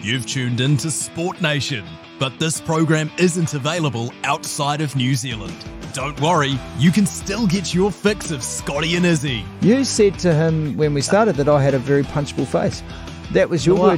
You've tuned in to Sport Nation, but this program isn't available outside of New Zealand. Don't worry, you can still get your fix of Scotty and Izzy. You said to him when we started that I had a very punchable face. That was your word